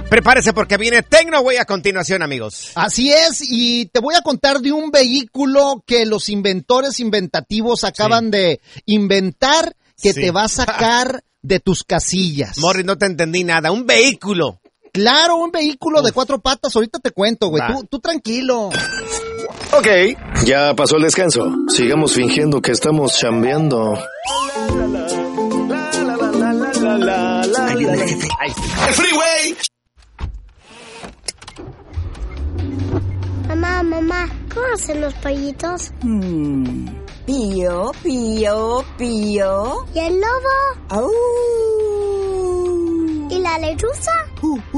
Prepárese porque viene Tecnoway a continuación, amigos. Así es, y te voy a contar de un vehículo que los inventores inventativos acaban de inventar que te va a sacar de tus casillas. Morris, no te entendí nada. Un vehículo. Claro, un vehículo de 4 patas. Ahorita te cuento, güey. Tú tranquilo. Ok, ya pasó el descanso. Sigamos fingiendo que estamos chambeando. ¡El freeway! Mamá, ¿cómo hacen los pollitos? Pío, pío, pío. ¿Y el lobo? ¡Au! ¿Y la lechuza?